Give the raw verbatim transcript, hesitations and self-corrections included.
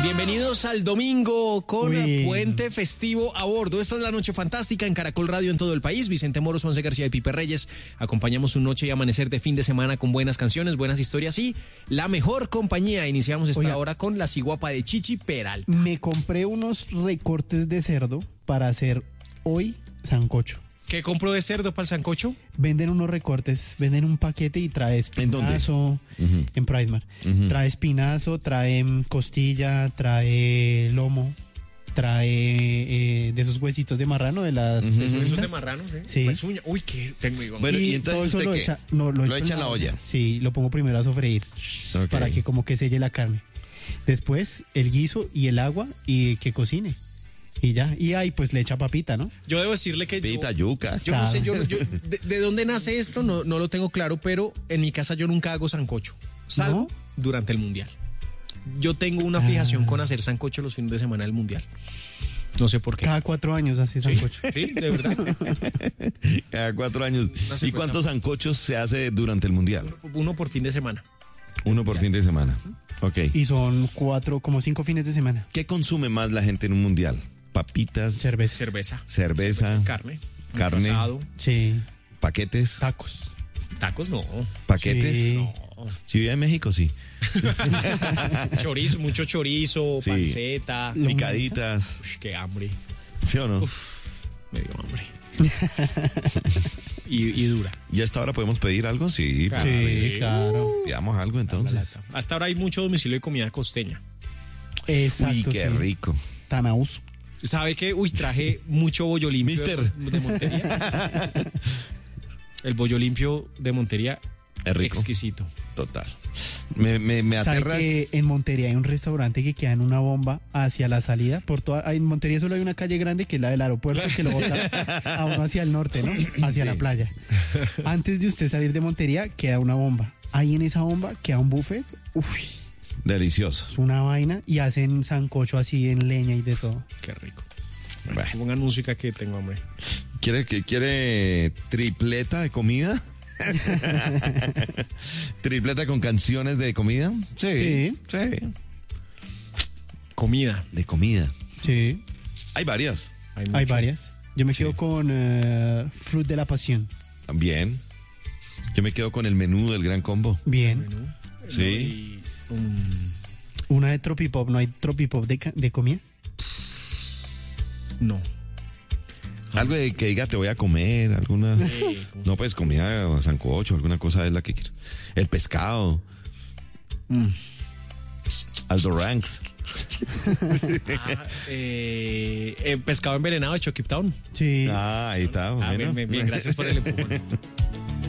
Bienvenidos al domingo con Uy. puente festivo a bordo. Esta es la noche fantástica en Caracol Radio en todo el país. Vicente Moros, Juanse García y Pipe Reyes. Acompañamos su noche y amanecer de fin de semana con buenas canciones, buenas historias y la mejor compañía. Iniciamos esta Oiga. hora con La Ciguapa de Chichi Peralta. Me compré unos recortes de cerdo para hacer hoy sancocho. ¿Qué compro de cerdo para el sancocho? Venden unos recortes, venden un paquete y trae ¿En dónde? espinazo, Ujú. en Pricemark. Ujú. Trae espinazo, trae mm, costilla, trae lomo, trae eh, de esos huesitos de marrano, de las Ujú. pezuñitas. Esos de marrano, ¿sí? Sí. Pezuña. Uy, qué tengo igual. Bueno, y, ¿y entonces todo eso usted lo qué? echa, no, lo, Lo echo echa en la olla. Sí, lo pongo primero a sofreír Ok. para que como que selle la carne. Después el guiso y el agua y que cocine. Y ya, y ahí pues le echa papita, ¿no? Yo debo decirle que yo, Pita, yuca. yo no sé, yo, Claro. yo- de, de dónde nace esto no, no lo tengo claro, pero en mi casa yo nunca hago sancocho, salvo ¿No? durante el mundial. Yo tengo una fijación con hacer sancocho los fines de semana del mundial. No sé por qué. Cada cuatro años hace sancocho. Sí, de verdad. Cada cuatro años. Una ¿Y secuencia. cuántos sancochos se hace durante el mundial? Uno por fin de semana. Uno por fin de semana. Ok. Y son cuatro, como cinco fines de semana. ¿Qué consume más la gente en un mundial? Papitas, Cerveza. Cerveza, cerveza, carne, Carne. asado, Sí. paquetes, Tacos. tacos no. paquetes. Sí. No. Si vive en México, sí. Chorizo, mucho chorizo, Sí. panceta. Lo- Picaditas, Uy, qué hambre. ¿sí o no? Me dio hambre. y, y dura. ¿Y hasta ahora podemos pedir algo? Sí. Claro. Sí, claro. Pidamos algo La entonces. lata. Hasta ahora hay mucho domicilio de comida costeña. Exacto. Uy, qué sí. rico. Tanaús. ¿Sabe qué? Uy, traje mucho bollo limpio Mister. de, de Montería. El bollo limpio de Montería, Es rico. exquisito. Total. Me, me, me ¿Sabe aterras. que en Montería hay un restaurante que queda en una bomba hacia la salida? Por toda, en Montería solo hay una calle grande que es la del aeropuerto que lo bota a uno hacia el norte, ¿no? Hacia la Sí. playa. Antes de usted salir de Montería queda una bomba. Ahí en esa bomba queda un buffet. Uf, Delicioso. es una vaina y hacen sancocho así en leña y de todo. Qué rico. Bueno. Pongan música que tengo hambre. ¿Quiere, que, ¿Quiere tripleta de comida? ¿Tripleta con canciones de comida? Sí. Sí. Sí. Comida. De comida. Sí. Hay varias. Hay, Hay mucho. varias. Yo me Sí. quedo con eh, Fruit de la Pasión. Bien. Yo me quedo con el menú del gran combo. Bien. Menú. Sí. No, y, um, Una de Tropipop. ¿No hay Tropipop de, ca- de comida? no. Algo de que diga te voy a comer, alguna. Eh, ¿cómo? No, pues comida o sancocho, alguna cosa es la que quiero. El pescado. Mm. Aldo Ranks. Ah, eh, eh, pescado envenenado de Chucky Town. Sí. Ah, ahí está. Ah, bueno. bien, bien, bien, gracias por el empujón.